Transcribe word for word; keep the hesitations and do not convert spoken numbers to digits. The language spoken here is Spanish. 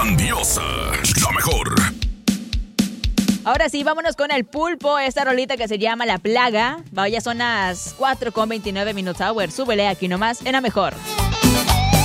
Grandiosa, la mejor. Ahora sí, vámonos con el pulpo, esta rolita que se llama La Plaga. Vaya, son las cuatro con veintinueve minutos hour. Súbele aquí nomás, en la mejor.